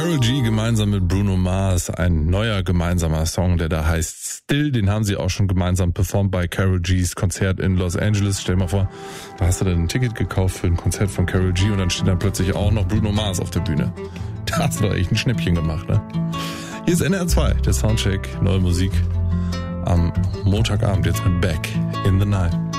Karol G gemeinsam mit Bruno Mars, ein neuer gemeinsamer Song, der da heißt Still. Den haben sie auch schon gemeinsam performt bei Karol Gs Konzert in Los Angeles. Stell dir mal vor, da hast du dann ein Ticket gekauft für ein Konzert von Karol G und dann steht dann plötzlich auch noch Bruno Mars auf der Bühne. Da hast du doch echt ein Schnäppchen gemacht, ne? Hier ist NDR 2, der Soundcheck, neue Musik am Montagabend, jetzt mit Back in the Night.